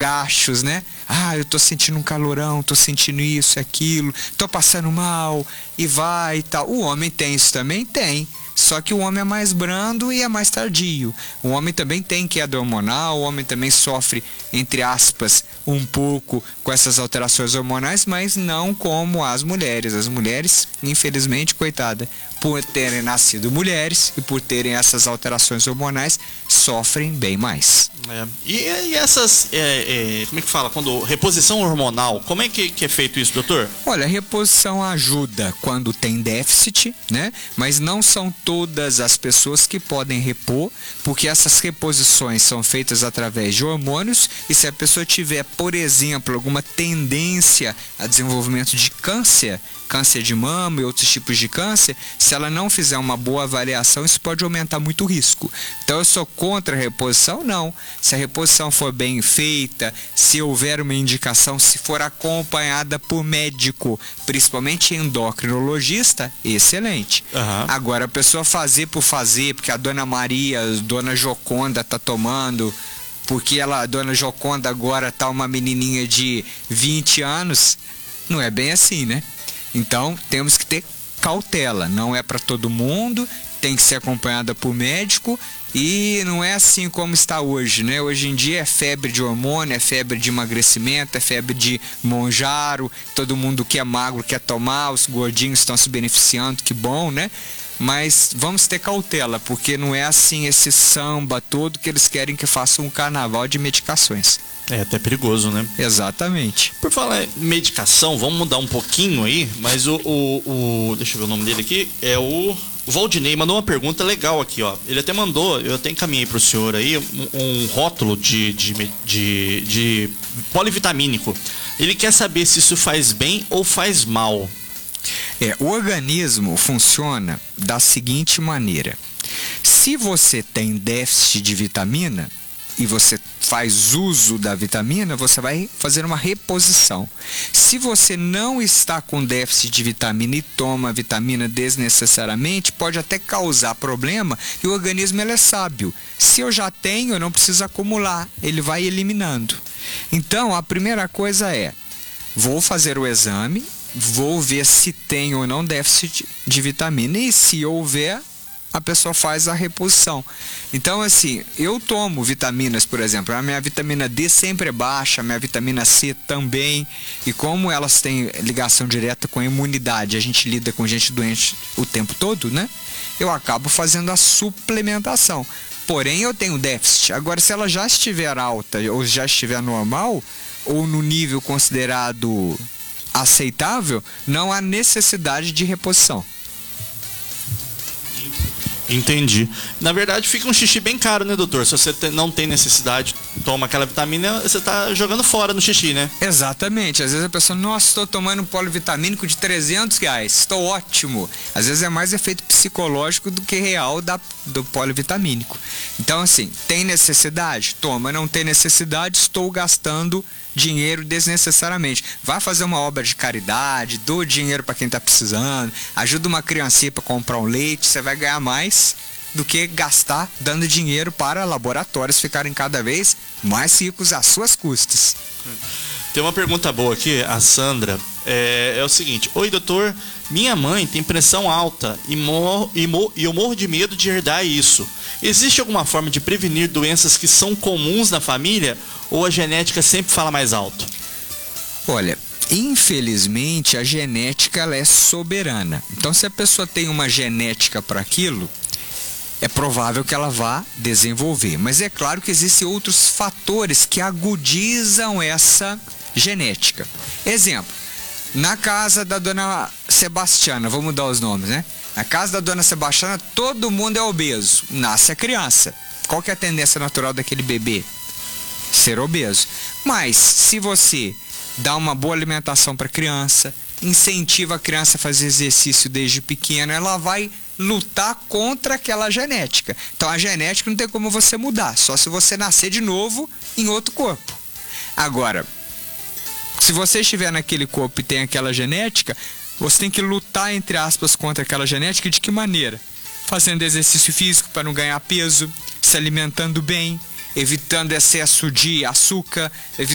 tachos, né? Ah, eu tô sentindo um calorão, tô sentindo isso e aquilo, tô passando mal, e vai e tal. O homem tem isso também? Tem. Só que o homem é mais brando e é mais tardio. O homem também tem queda hormonal, o homem também sofre, entre aspas, um pouco com essas alterações hormonais, mas não como as mulheres. As mulheres, infelizmente, coitada, por terem nascido mulheres e por terem essas alterações hormonais, sofrem bem mais. E essas, como é que fala? Quando reposição hormonal, como é que é feito isso, doutor? Olha, a reposição ajuda quando tem déficit, né? Mas não são todas as pessoas que podem repor, porque essas reposições são feitas através de hormônios, e se a pessoa tiver, por exemplo, alguma tendência a desenvolvimento de câncer de mama e outros tipos de câncer, se ela não fizer uma boa avaliação, isso pode aumentar muito o risco. Então eu sou contra a reposição? Não. Se a reposição for bem feita, se houver uma indicação, se for acompanhada por médico, principalmente endocrinologista, excelente. Agora, a pessoa fazer por fazer, porque a dona Maria, a dona Joconda tá tomando, porque a dona Joconda agora tá uma menininha de 20 anos, não é bem assim, né? Então, temos que ter cautela, não é para todo mundo, tem que ser acompanhada por médico, e não é assim como está hoje, né? Hoje em dia é febre de hormônio, é febre de emagrecimento, é febre de monjaro, todo mundo que é magro quer tomar, os gordinhos estão se beneficiando, que bom, né? Mas vamos ter cautela, porque não é assim esse samba todo que eles querem que faça um carnaval de medicações. É até perigoso, né? Exatamente. Por falar em medicação, vamos mudar um pouquinho aí, mas deixa eu ver o nome dele aqui, é o Valdinei mandou uma pergunta legal aqui, ó. Ele até mandou, eu até encaminhei pro senhor aí, um rótulo de polivitamínico. Ele quer saber se isso faz bem ou faz mal. O organismo funciona da seguinte maneira: se você tem déficit de vitamina e você faz uso da vitamina, você vai fazer uma reposição. Se você não está com déficit de vitamina e toma vitamina desnecessariamente, pode até causar problema, e o organismo ele é sábio. Se eu já tenho, eu não preciso acumular, ele vai eliminando. Então, a primeira coisa é: vou fazer o exame, vou ver se tem ou não déficit de vitamina, e se houver, a pessoa faz a reposição. Então, assim, eu tomo vitaminas, por exemplo, a minha vitamina D sempre é baixa, a minha vitamina C também, e como elas têm ligação direta com a imunidade, a gente lida com gente doente o tempo todo, né? Eu acabo fazendo a suplementação. Porém, eu tenho déficit. Agora, se ela já estiver alta ou já estiver normal, ou no nível considerado aceitável, não há necessidade de reposição. Entendi. Na verdade, fica um xixi bem caro, né, doutor? Se você não tem necessidade, toma aquela vitamina, você tá jogando fora no xixi, né? Exatamente. Às vezes a pessoa, nossa, estou tomando um polivitamínico de R$300, estou ótimo. Às vezes é mais efeito psicológico do que real do polivitamínico. Então, assim, tem necessidade? Toma. Não tem necessidade, estou gastando dinheiro desnecessariamente. Vai fazer uma obra de caridade, doa dinheiro para quem está precisando, ajuda uma criancinha para comprar um leite, você vai ganhar mais do que gastar dando dinheiro para laboratórios ficarem cada vez mais ricos às suas custas. Tem uma pergunta boa aqui, a Sandra, é o seguinte: oi, doutor, minha mãe tem pressão alta e eu morro de medo de herdar isso. Existe alguma forma de prevenir doenças que são comuns na família, ou a genética sempre fala mais alto? Olha, infelizmente a genética ela é soberana. Então, se a pessoa tem uma genética para aquilo, é provável que ela vá desenvolver. Mas é claro que existem outros fatores que agudizam essa genética. Exemplo, na casa da dona Sebastiana, vou mudar os nomes, né? Na casa da dona Sebastiana, todo mundo é obeso. Nasce a criança. Qual que é a tendência natural daquele bebê? Ser obeso. Mas, se você dá uma boa alimentação para a criança, incentiva a criança a fazer exercício desde pequena, ela vai lutar contra aquela genética. Então, a genética não tem como você mudar, só se você nascer de novo em outro corpo. Agora, se você estiver naquele corpo e tem aquela genética, você tem que lutar, entre aspas, contra aquela genética. De que maneira? Fazendo exercício físico para não ganhar peso, se alimentando bem, evitando excesso de açúcar,